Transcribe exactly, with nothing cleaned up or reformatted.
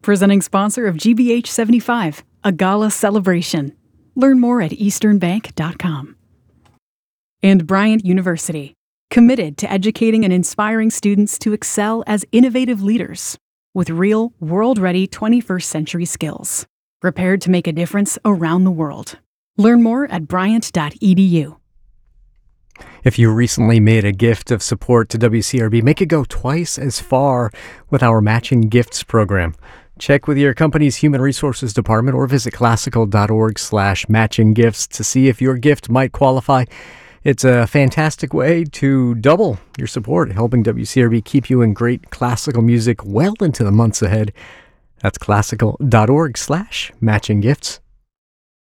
presenting sponsor of G B H seventy-five, a gala celebration. Learn more at eastern bank dot com. And Bryant University, committed to educating and inspiring students to excel as innovative leaders with real, world-ready twenty-first century skills, prepared to make a difference around the world. Learn more at bryant dot e d u. If you recently made a gift of support to W C R B, make it go twice as far with our Matching Gifts program. Check with your company's human resources department or visit classical dot org slash matching gifts to see if your gift might qualify. It's a fantastic way to double your support, helping W C R B keep you in great classical music well into the months ahead. That's classical dot org slash matching gifts.